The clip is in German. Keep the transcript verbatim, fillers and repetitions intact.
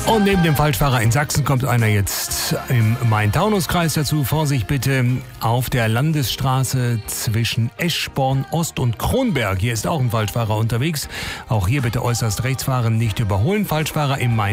Und neben dem Falschfahrer in Sachsen kommt einer jetzt im Main-Taunus-Kreis dazu. Vorsicht bitte auf der Landesstraße zwischen Eschborn Ost und Kronberg. Hier ist auch ein Falschfahrer unterwegs. Auch hier bitte äußerst rechts fahren, nicht überholen. Falschfahrer im Main